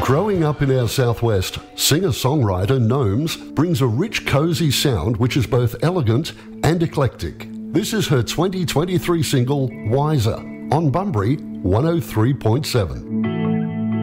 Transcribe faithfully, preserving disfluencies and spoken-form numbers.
Growing up in our southwest, singer-songwriter Gnomes brings a rich, cosy sound which is both elegant and eclectic. This is her twenty twenty-three single, Wiser, on Bunbury one oh three point seven.